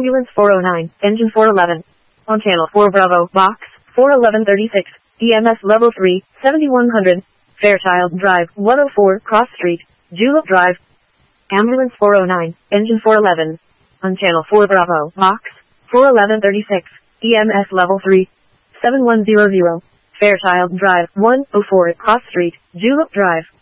Ambulance 409, Engine 411. On Channel 4 Bravo, Box 41136, EMS Level 3, 7100, Fairchild Drive, 104, Cross Street, Julep Drive. Ambulance 409, Engine 411. On Channel 4 Bravo, Box 41136, EMS Level 3, 7100, Fairchild Drive, 104, Cross Street, Julep Drive.